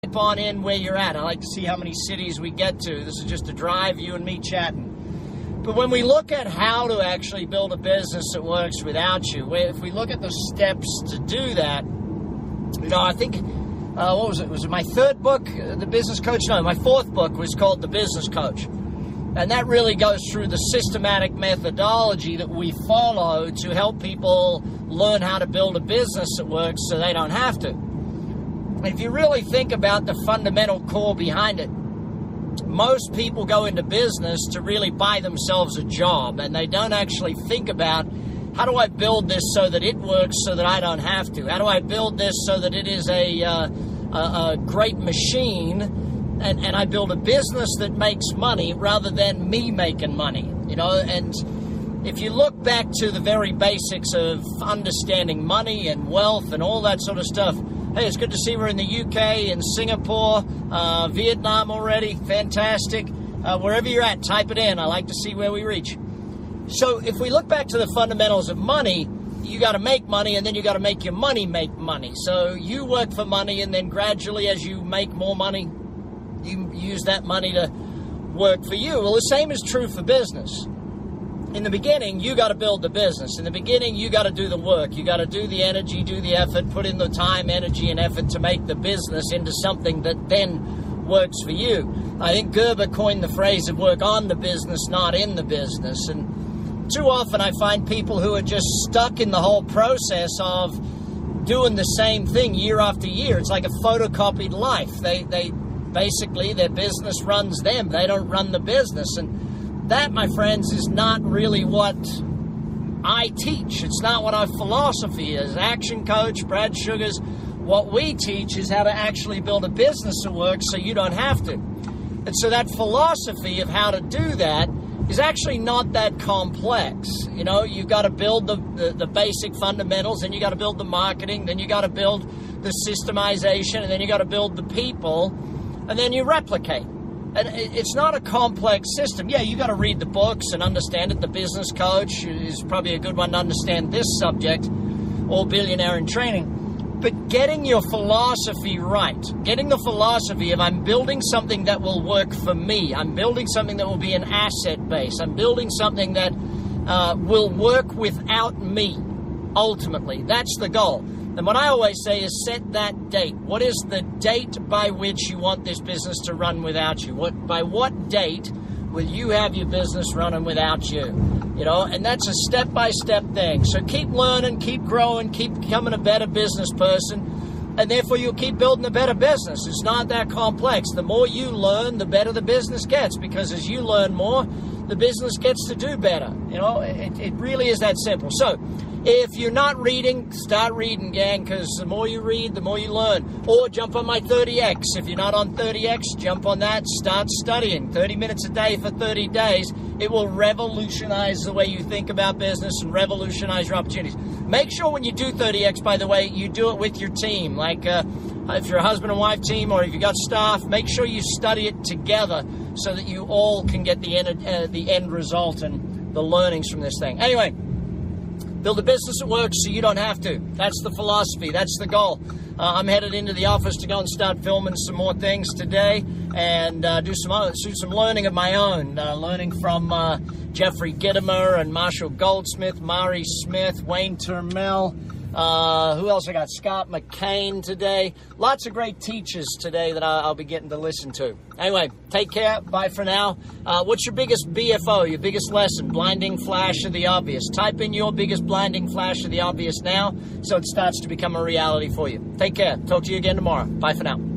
on in where you're at. I like to see how many cities we get to. This is just a drive, you and me chatting. But when we look at how to actually build a business that works without you, if we look at the steps to do that, I think, what was it? Was it my third book, The Business Coach? No, my fourth book was called The Business Coach. And that really goes through the systematic methodology that we follow to help people learn how to build a business that works so they don't have to. If you really think about the fundamental core behind it, most people go into business to really buy themselves a job, and they don't actually think about, how do I build this so that it works so that I don't have to? How do I build this so that it is a great machine, and I build a business that makes money rather than me making money? And if you look back to the very basics of understanding money and wealth and all that sort of stuff, hey, it's good to see we're in the UK, in Singapore, Vietnam already. Fantastic. Wherever you're at, type it in. I like to see where we reach. So if we look back to the fundamentals of money, you got to make money, and then you got to make your money make money. So you work for money, and then gradually as you make more money, you use that money to work for you. Well, the same is true for business. In the beginning, you got to build the business. In the beginning, you got to do the work. You got to do the energy, do the effort, put in the time, energy, and effort to make the business into something that then works for you. I think Gerber coined the phrase of work on the business, not in the business. And too often I find people who are just stuck in the whole process of doing the same thing year after year. It's like a photocopied life. They basically, their business runs them. They don't run the business. And that, my friends, is not really what I teach. It's not what our philosophy is. Action Coach, Brad Sugars, what we teach is how to actually build a business that works so you don't have to. And so that philosophy of how to do that is actually not that complex. You've got to build the basic fundamentals, then you got to build the marketing, then you got to build the systemization, and then you got to build the people, and then you replicate. And it's not a complex system. Yeah, you got to read the books and understand it. The Business Coach is probably a good one to understand this subject, or Billionaire in Training. But getting your philosophy right, getting the philosophy of I'm building something that will work for me. I'm building something that will be an asset base. I'm building something that will work without me, ultimately. That's the goal. And what I always say is set that date. What is the date by which you want this business to run without you? By what date will you have your business running without you? And that's a step-by-step thing. So keep learning, keep growing, keep becoming a better business person, and therefore you'll keep building a better business. It's not that complex. The more you learn, the better the business gets, because as you learn more, the business gets to do better. It really is that simple. So if you're not reading, start reading, gang, because the more you read, the more you learn. Or jump on my 30X. If you're not on 30X, jump on that, start studying. 30 minutes a day for 30 days. It will revolutionize the way you think about business and revolutionize your opportunities. Make sure when you do 30X, by the way, you do it with your team. Like if you're a husband and wife team, or if you've got staff, make sure you study it together so that you all can get the end result and the learnings from this thing. Anyway, build a business that works so you don't have to. That's the philosophy. That's the goal. I'm headed into the office to go and start filming some more things today, and do some learning of my own. Learning from Jeffrey Gitomer and Marshall Goldsmith, Mari Smith, Wayne Turmel. Who else I got? Scott McCain today. Lots of great teachers today that I'll be getting to listen to. Anyway, take care. Bye for now. What's your biggest BFO, your biggest lesson? Blinding flash of the obvious. Type in your biggest blinding flash of the obvious now so it starts to become a reality for you. Take care. Talk to you again tomorrow. Bye for now.